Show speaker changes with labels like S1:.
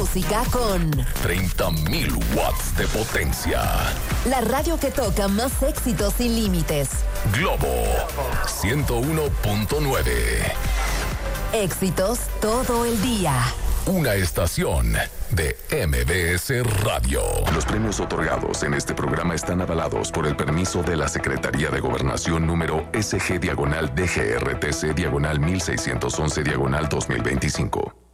S1: música con
S2: 30.000 watts de potencia.
S1: La radio que toca más éxitos sin límites.
S2: Globo 101.9.
S1: Éxitos todo el día.
S2: Una estación de MBS Radio. Los premios otorgados en este programa están avalados por el permiso de la Secretaría de Gobernación número SG-DGRTC-1611-2025.